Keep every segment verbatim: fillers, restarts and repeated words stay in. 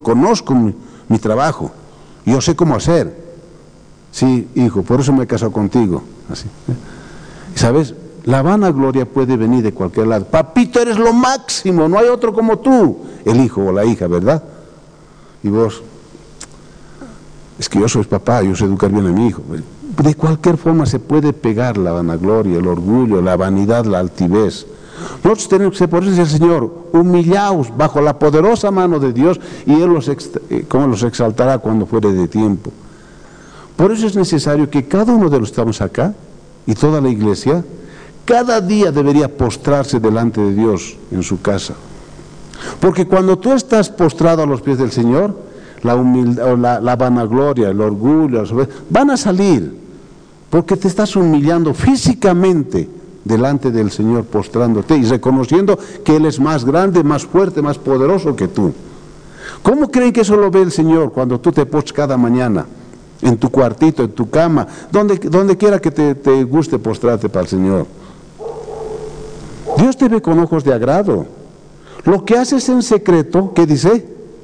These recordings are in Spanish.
conozco mi, mi trabajo, yo sé cómo hacer. Sí, hijo, por eso me he casado contigo. Así. ¿Sabes? La vanagloria puede venir de cualquier lado. Papito, eres lo máximo, no hay otro como tú. El hijo o la hija, ¿verdad? Y vos, es que yo soy papá, yo sé educar bien a mi hijo. De cualquier forma se puede pegar la vanagloria, el orgullo, la vanidad, la altivez. Nosotros tenemos que ser, por eso dice el Señor, humillaos bajo la poderosa mano de Dios y Él los, como los exaltará cuando fuere de tiempo. Por eso es necesario que cada uno de los que estamos acá y toda la iglesia, cada día debería postrarse delante de Dios en su casa. Porque cuando tú estás postrado a los pies del Señor, la humildad, la, la vanagloria, el orgullo, van a salir, porque te estás humillando físicamente delante del Señor, postrándote y reconociendo que Él es más grande, más fuerte, más poderoso que tú. ¿Cómo creen que eso lo ve el Señor cuando tú te postras cada mañana? En tu cuartito, en tu cama, donde, donde quiera que te, te guste postrarte para el Señor. Dios te ve con ojos de agrado. Lo que haces en secreto, ¿qué dice?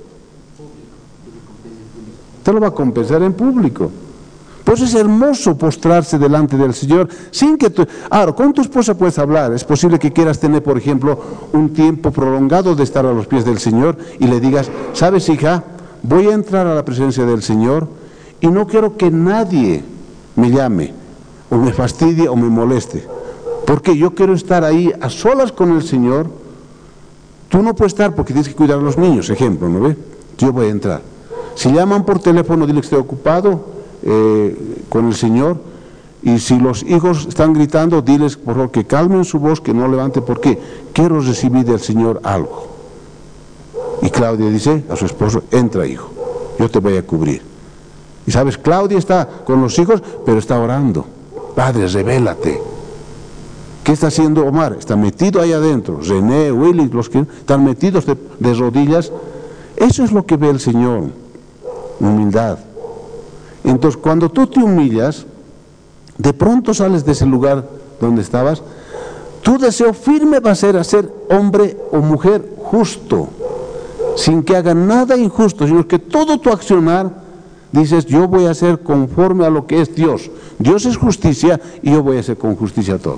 Te lo va a compensar en público. Por eso es hermoso postrarse delante del Señor sin que tú... Ahora, con tu esposa puedes hablar. Es posible que quieras tener, por ejemplo, un tiempo prolongado de estar a los pies del Señor y le digas, ¿sabes, hija? Voy a entrar a la presencia del Señor y no quiero que nadie me llame, o me fastidie, o me moleste. Porque yo quiero estar ahí a solas con el Señor. Tú no puedes estar porque tienes que cuidar a los niños, ejemplo, ¿no ve? Yo voy a entrar. Si llaman por teléfono, dile que estoy ocupado eh, con el Señor. Y si los hijos están gritando, diles por favor que calmen su voz, que no levante, porque quiero recibir del Señor algo. Y Claudia dice a su esposo, entra hijo, yo te voy a cubrir. Y sabes, Claudia está con los hijos, pero está orando. Padre, revélate. ¿Qué está haciendo Omar? Está metido ahí adentro. René, Willy, los que están metidos de, de rodillas. Eso es lo que ve el Señor. Humildad. Entonces, cuando tú te humillas, de pronto sales de ese lugar donde estabas, tu deseo firme va a ser hacer hombre o mujer justo, sin que haga nada injusto, sino que todo tu accionar dices, yo voy a hacer conforme a lo que es Dios. Dios es justicia y yo voy a hacer con justicia todo.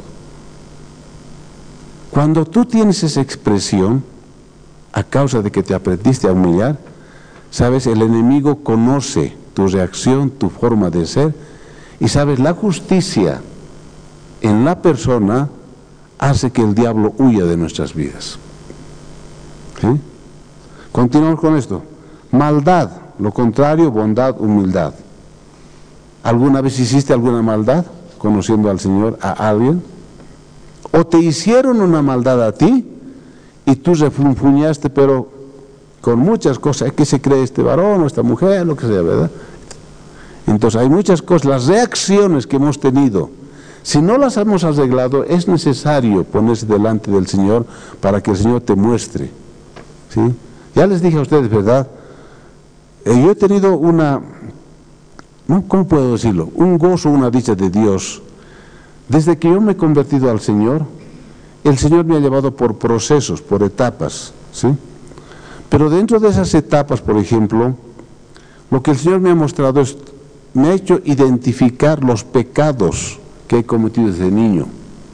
Cuando tú tienes esa expresión, a causa de que te aprendiste a humillar, sabes, el enemigo conoce tu reacción, tu forma de ser, y sabes, la justicia en la persona hace que el diablo huya de nuestras vidas. ¿Sí? Continuamos con esto. Maldad. Lo contrario, bondad, humildad. ¿Alguna vez hiciste alguna maldad conociendo al Señor, a alguien? ¿O te hicieron una maldad a ti y tú refunfuñaste, pero con muchas cosas? ¿Qué se cree este varón o esta mujer? Lo que sea, ¿verdad? Entonces hay muchas cosas, las reacciones que hemos tenido. Si no las hemos arreglado, es necesario ponerse delante del Señor para que el Señor te muestre. ¿Sí? Ya les dije a ustedes, ¿verdad? Yo he tenido una, ¿cómo puedo decirlo? Un gozo, una dicha de Dios. Desde que yo me he convertido al Señor, el Señor me ha llevado por procesos, por etapas, ¿sí? Pero dentro de esas etapas, por ejemplo, lo que el Señor me ha mostrado es, me ha hecho identificar los pecados que he cometido desde niño.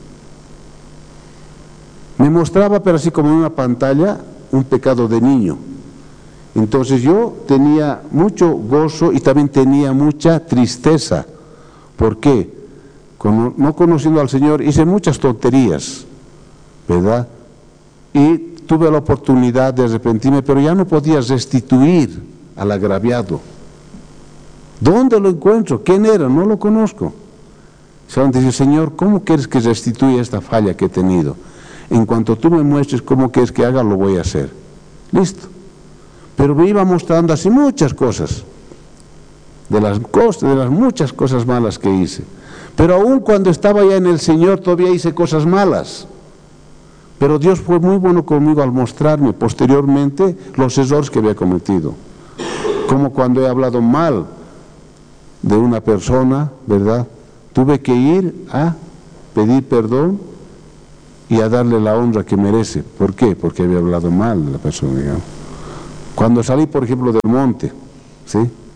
Me mostraba, pero así como en una pantalla, un pecado de niño. Entonces yo tenía mucho gozo y también tenía mucha tristeza. ¿Por qué? Como no conociendo al Señor, hice muchas tonterías, ¿verdad? Y tuve la oportunidad de arrepentirme, pero ya no podía restituir al agraviado. ¿Dónde lo encuentro? ¿Quién era? No lo conozco. Solamente dice, Señor, ¿cómo quieres que restituya esta falla que he tenido? En cuanto tú me muestres cómo quieres que haga, lo voy a hacer. Listo. Pero me iba mostrando así muchas cosas, de las cosas, de las muchas cosas malas que hice. Pero aún cuando estaba ya en el Señor, todavía hice cosas malas. Pero Dios fue muy bueno conmigo al mostrarme posteriormente los errores que había cometido. Como cuando he hablado mal de una persona, ¿verdad? Tuve que ir a pedir perdón y a darle la honra que merece. ¿Por qué? Porque había hablado mal de la persona, digamos. Cuando salí, por ejemplo, del monte, ¿sí?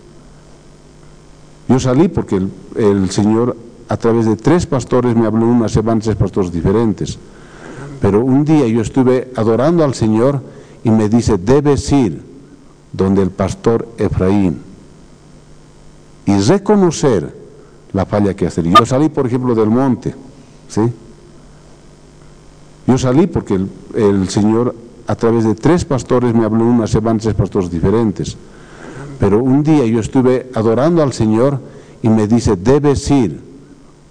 Yo salí porque el, el Señor, a través de tres pastores, me habló en una semana, tres pastores diferentes. Pero un día yo estuve adorando al Señor y me dice, debes ir donde el pastor Efraín y reconocer la falla que hacer. Yo salí, por ejemplo, del monte, ¿sí? Yo salí porque el, el Señor, a través de tres pastores, me habló en una semana, tres pastores diferentes. Pero un día yo estuve adorando al Señor y me dice, debes ir